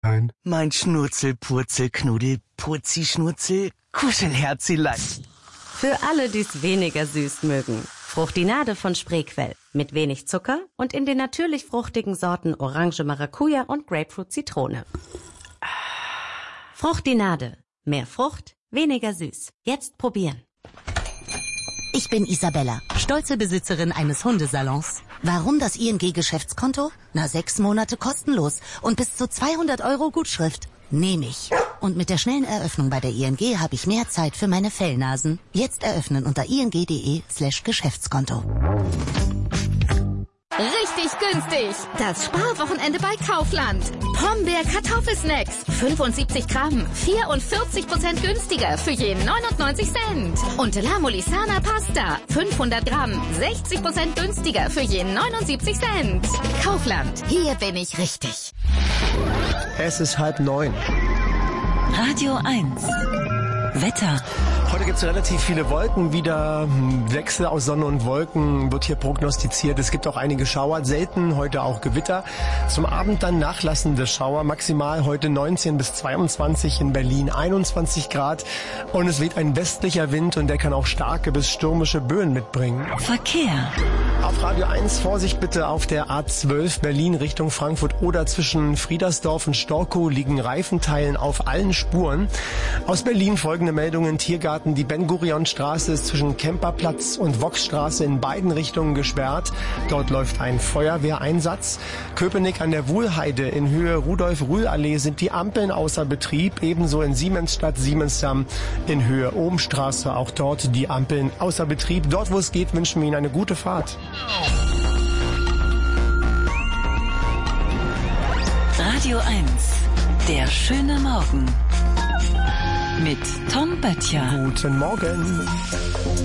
Nein. Mein Schnurzel, Purzel, Knuddel, Purzi, Schnurzel, Kuschelherzilein. Für alle, die es weniger süß mögen. Fruchtinade von Spreequell. Mit wenig Zucker und in den natürlich fruchtigen Sorten Orange Maracuja und Grapefruit Zitrone. Fruchtinade. Mehr Frucht, weniger süß. Jetzt probieren. Ich bin Isabella, stolze Besitzerin eines Hundesalons. Warum das ING-Geschäftskonto? 6 Monate kostenlos und bis zu 200 € Gutschrift. Nehme ich. Und mit der schnellen Eröffnung bei der ING habe ich mehr Zeit für meine Fellnasen. Jetzt eröffnen unter ing.de/Geschäftskonto. Richtig günstig. Das Sparwochenende bei Kaufland. Pombeer Kartoffelsnacks. 75 Gramm. 44% günstiger für je 99 Cent. Und La Molisana Pasta. 500 Gramm. 60% günstiger für je 79 Cent. Kaufland. Hier bin ich richtig. Es ist 8:30. Radio 1. Wetter. Heute gibt es relativ viele Wolken, wieder Wechsel aus Sonne und Wolken wird hier prognostiziert. Es gibt auch einige Schauer, selten heute auch Gewitter. Zum Abend dann nachlassende Schauer, maximal heute 19 bis 22, in Berlin 21 Grad. Und es weht ein westlicher Wind und der kann auch starke bis stürmische Böen mitbringen. Verkehr. Auf Radio 1 Vorsicht bitte auf der A12 Berlin Richtung Frankfurt oder zwischen Friedersdorf und Storkow liegen Reifenteilen auf allen Spuren. Aus Berlin folgende Meldungen: Tiergarten, die Ben-Gurion-Straße ist zwischen Kemperplatz und Voxstraße in beiden Richtungen gesperrt. Dort läuft ein Feuerwehreinsatz. Köpenick an der Wuhlheide in Höhe Rudolf-Rühl-Allee sind die Ampeln außer Betrieb. Ebenso in Siemensstadt, Siemensdamm in Höhe Ohmstraße, auch dort die Ampeln außer Betrieb. Dort, wo es geht, wünschen wir Ihnen eine gute Fahrt. Radio 1. Der schöne Morgen. Mit Tom Böttcher. Guten Morgen.